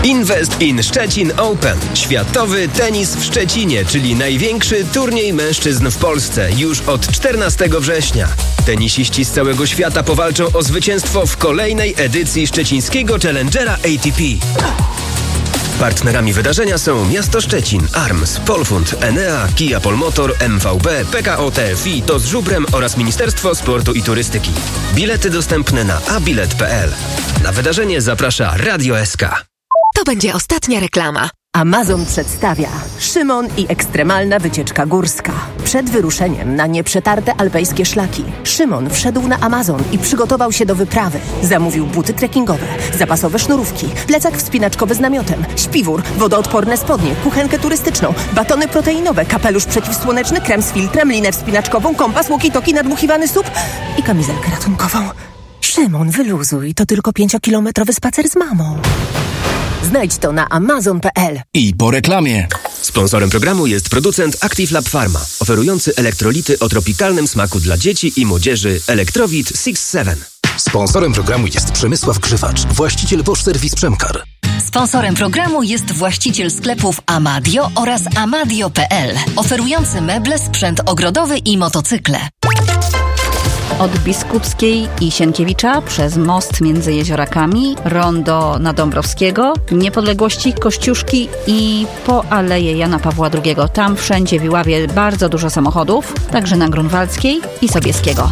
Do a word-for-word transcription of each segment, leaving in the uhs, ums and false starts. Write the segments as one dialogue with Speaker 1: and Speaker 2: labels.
Speaker 1: Invest in Szczecin Open. Światowy tenis w Szczecinie, czyli największy turniej mężczyzn w Polsce już od czternastego września. Tenisiści z całego świata powalczą o zwycięstwo w kolejnej edycji szczecińskiego Challengera A T P. Partnerami wydarzenia są Miasto Szczecin, Arms, Polfund, Enea, Kia Polmotor, M V B, P K O T F I, to z Żubrem oraz Ministerstwo Sportu i Turystyki. Bilety dostępne na abilet kropka p l. Na wydarzenie zaprasza Radio S K.
Speaker 2: To będzie ostatnia reklama. Amazon przedstawia Szymon i ekstremalna wycieczka górska. Przed wyruszeniem na nieprzetarte alpejskie szlaki Szymon wszedł na Amazon i przygotował się do wyprawy. Zamówił buty trekkingowe, zapasowe sznurówki, plecak wspinaczkowy z namiotem, śpiwór, wodoodporne spodnie, kuchenkę turystyczną, batony proteinowe, kapelusz przeciwsłoneczny, krem z filtrem, linę wspinaczkową, kompas, walkie-talkie, nadmuchiwany sup i kamizelkę ratunkową. Szymon, wyluzuj, to tylko pięciokilometrowy spacer z mamą. Znajdź to na amazon kropka p l.
Speaker 3: I po reklamie.
Speaker 1: Sponsorem programu jest producent Active Lab Pharma, oferujący elektrolity o tropikalnym smaku dla dzieci i młodzieży Electrowit six seven.
Speaker 4: Sponsorem programu jest Przemysław Grzywacz, właściciel Bosch Service Przemkar.
Speaker 5: Sponsorem programu jest właściciel sklepów Amadio oraz amadio kropka p l, oferujący meble, sprzęt ogrodowy i motocykle.
Speaker 6: Od Biskupskiej i Sienkiewicza przez most między Jeziorakami, rondo na Dąbrowskiego, Niepodległości, Kościuszki i po Aleję Jana Pawła drugiego. Tam wszędzie w Iławie bardzo dużo samochodów, także na Grunwaldzkiej i Sobieskiego.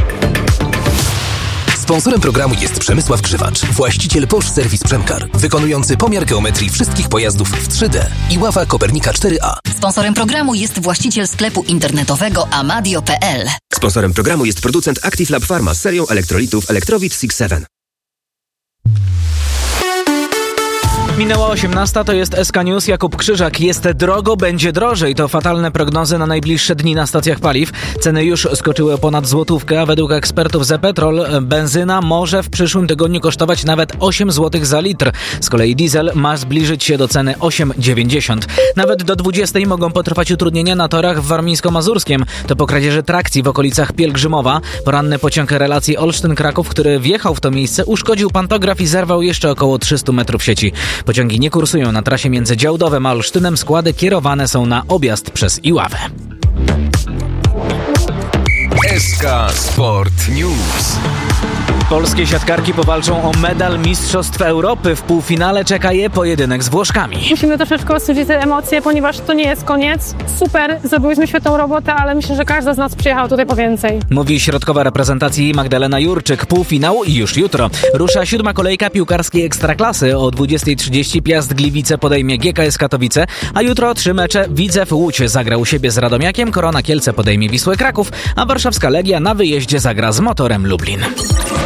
Speaker 4: Sponsorem programu jest Przemysław Grzywacz, właściciel Bosch Service Przemkar, wykonujący pomiar geometrii wszystkich pojazdów w trzy D. Iława Kopernika cztery A.
Speaker 5: Sponsorem programu jest właściciel sklepu internetowego amadio kropka p l.
Speaker 1: Sponsorem programu jest producent Active Lab Pharma z serią elektrolitów Electrowit six seven.
Speaker 7: Minęła osiemnasta, to jest S K News, Jakub Krzyżak. Jest drogo, będzie drożej. To fatalne prognozy na najbliższe dni na stacjach paliw. Ceny już skoczyły o ponad złotówkę, a według ekspertów z E-Petrol benzyna może w przyszłym tygodniu kosztować nawet osiem złotych za litr. Z kolei diesel ma zbliżyć się do ceny osiem dziewięćdziesiąt. Nawet do dwudziestej mogą potrwać utrudnienia na torach w warmińsko-mazurskim. To po kradzieży trakcji w okolicach Pielgrzymowa. Poranny pociąg relacji Olsztyn-Kraków, który wjechał w to miejsce, uszkodził pantograf i zerwał jeszcze około trzysta metrów sieci. Pociągi nie kursują na trasie między Działdowem a Olsztynem. Składy kierowane są na objazd przez Iławę.
Speaker 3: S K Sport News.
Speaker 7: Polskie siatkarki powalczą o medal Mistrzostw Europy. W półfinale czeka je pojedynek z Włoszkami.
Speaker 8: Musimy troszeczkę ostudzić te emocje, ponieważ to nie jest koniec. Super, zrobiłyśmy świetną robotę, ale myślę, że każda z nas przyjechała tutaj po więcej.
Speaker 7: Mówi środkowa reprezentacji Magdalena Jurczyk. Półfinał już jutro. Rusza siódma kolejka piłkarskiej Ekstraklasy. O dwudziestej trzydzieści Piast Gliwice podejmie G K S Katowice, a jutro trzy mecze. Widzew Łódź zagra u siebie z Radomiakiem, Korona Kielce podejmie Wisłę Kraków, a warszawska Legia na wyjeździe zagra z Motorem Lublin.